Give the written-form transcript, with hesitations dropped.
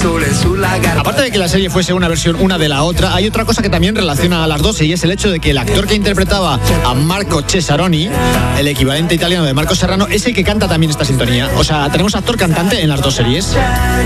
Aparte de que la serie fuese una versión una de la otra, hay otra cosa que también relaciona a las dos, y es el hecho de que el actor que interpretaba a Marco Cesaroni, el equivalente italiano de Marco Serrano, es el que canta también esta sintonía. O sea, tenemos actor cantante en las dos series.